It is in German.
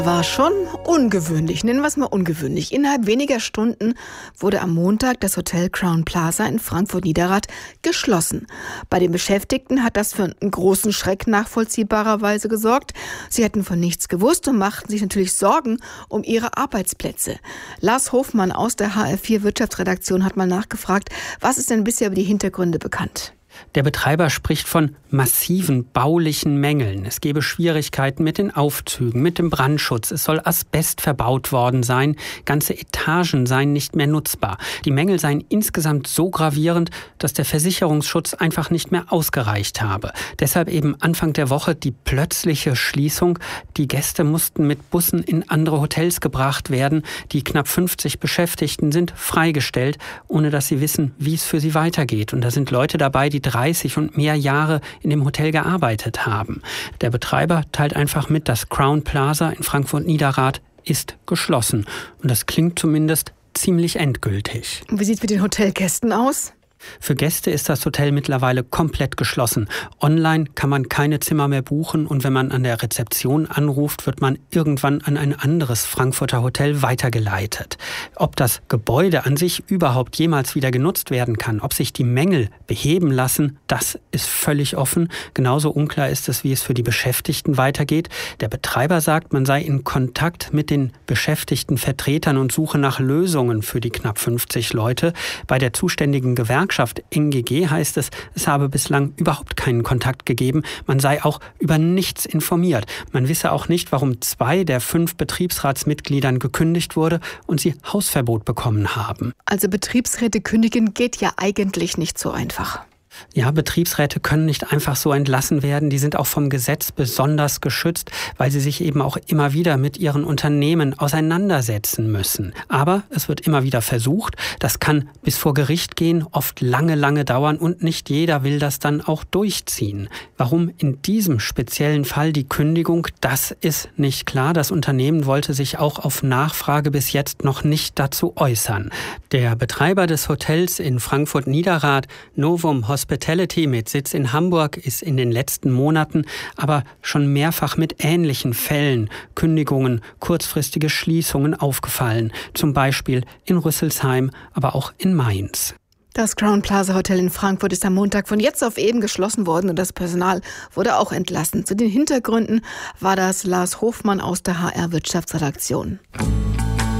War schon ungewöhnlich, nennen wir es mal ungewöhnlich. Innerhalb weniger Stunden wurde am Montag das Hotel Crowne Plaza in Frankfurt-Niederrad geschlossen. Bei den Beschäftigten hat das für einen großen Schreck nachvollziehbarerweise gesorgt. Sie hätten von nichts gewusst und machten sich natürlich Sorgen um ihre Arbeitsplätze. Lars Hofmann aus der HR4 Wirtschaftsredaktion hat mal nachgefragt, was ist denn bisher über die Hintergründe bekannt? Der Betreiber spricht von massiven baulichen Mängeln. Es gebe Schwierigkeiten mit den Aufzügen, mit dem Brandschutz. Es soll Asbest verbaut worden sein. Ganze Etagen seien nicht mehr nutzbar. Die Mängel seien insgesamt so gravierend, dass der Versicherungsschutz einfach nicht mehr ausgereicht habe. Deshalb eben Anfang der Woche die plötzliche Schließung. Die Gäste mussten mit Bussen in andere Hotels gebracht werden. Die knapp 50 Beschäftigten sind freigestellt, ohne dass sie wissen, wie es für sie weitergeht. Und da sind Leute dabei, die 30 und mehr Jahre in dem Hotel gearbeitet haben. Der Betreiber teilt einfach mit, das Crowne Plaza in Frankfurt-Niederrad ist geschlossen. Und das klingt zumindest ziemlich endgültig. Und wie sieht es mit den Hotelgästen aus? Für Gäste ist das Hotel mittlerweile komplett geschlossen. Online kann man keine Zimmer mehr buchen und wenn man an der Rezeption anruft, wird man irgendwann an ein anderes Frankfurter Hotel weitergeleitet. Ob das Gebäude an sich überhaupt jemals wieder genutzt werden kann, ob sich die Mängel beheben lassen, das ist völlig offen. Genauso unklar ist es, wie es für die Beschäftigten weitergeht. Der Betreiber sagt, man sei in Kontakt mit den beschäftigten Vertretern und suche nach Lösungen für die knapp 50 Leute. Bei der zuständigen Gewerkschaft NGG heißt es, es habe bislang überhaupt keinen Kontakt gegeben. Man sei auch über nichts informiert. Man wisse auch nicht, warum 2 der 5 Betriebsratsmitgliedern gekündigt wurde und sie Hausverbot bekommen haben. Also Betriebsräte kündigen geht ja eigentlich nicht so einfach. Ja, Betriebsräte können nicht einfach so entlassen werden. Die sind auch vom Gesetz besonders geschützt, weil sie sich eben auch immer wieder mit ihren Unternehmen auseinandersetzen müssen. Aber es wird immer wieder versucht. Das kann bis vor Gericht gehen, oft lange dauern und nicht jeder will das dann auch durchziehen. Warum in diesem speziellen Fall die Kündigung, das ist nicht klar. Das Unternehmen wollte sich auch auf Nachfrage bis jetzt noch nicht dazu äußern. Der Betreiber des Hotels in Frankfurt-Niederrad, Novum Hospitality mit Sitz in Hamburg, ist in den letzten Monaten aber schon mehrfach mit ähnlichen Fällen, Kündigungen, kurzfristige Schließungen aufgefallen. Zum Beispiel in Rüsselsheim, aber auch in Mainz. Das Crowne Plaza Hotel in Frankfurt ist am Montag von jetzt auf eben geschlossen worden und das Personal wurde auch entlassen. Zu den Hintergründen war das Lars Hofmann aus der HR Wirtschaftsredaktion.